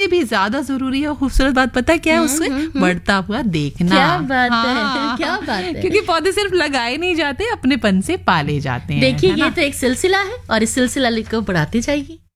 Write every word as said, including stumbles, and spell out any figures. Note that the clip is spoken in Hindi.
भी ज्यादा जरूरी है खूबसूरत बात पता है क्या है, उससे बढ़ता हुआ देखना। क्या बात हाँ, है, क्या बात है। क्योंकि पौधे सिर्फ लगाए नहीं जाते, अपनेपन से पाले जाते हैं। देखिए ये तो एक सिलसिला है और इस सिलसिला को बढ़ाते जाइए।